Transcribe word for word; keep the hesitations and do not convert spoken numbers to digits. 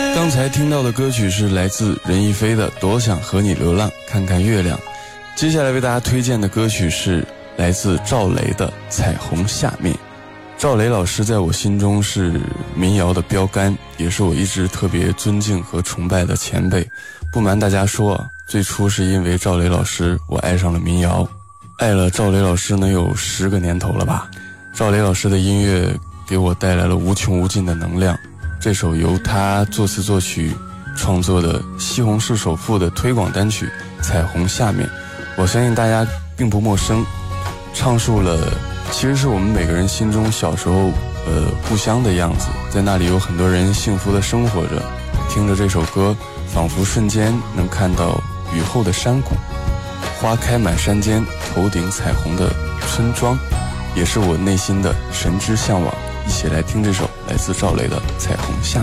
刚才听到的歌曲是来自任逸飞的《多想和你流浪看看月亮》，接下来为大家推荐的歌曲是来自赵雷的《彩虹下面》。赵雷老师在我心中是民谣的标杆，也是我一直特别尊敬和崇拜的前辈。不瞒大家说啊，最初是因为赵雷老师我爱上了民谣，爱了赵雷老师能有十个年头了吧。赵雷老师的音乐给我带来了无穷无尽的能量。这首由他作词作曲创作的西红柿首富的推广单曲《彩虹下面》，我相信大家并不陌生，唱述了其实是我们每个人心中小时候呃故乡的样子，在那里有很多人幸福的生活着。听着这首歌，仿佛瞬间能看到雨后的山谷，花开满山间，头顶彩虹的村庄，也是我内心的神之向往。一起来听这首来自赵雷的《彩虹下面》。